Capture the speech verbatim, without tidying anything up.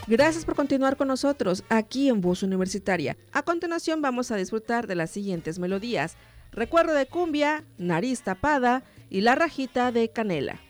Gracias por continuar con nosotros aquí en Voz Universitaria. A continuación vamos a disfrutar de las siguientes melodías: Recuerdo de cumbia, Nariz tapada y La rajita de canela.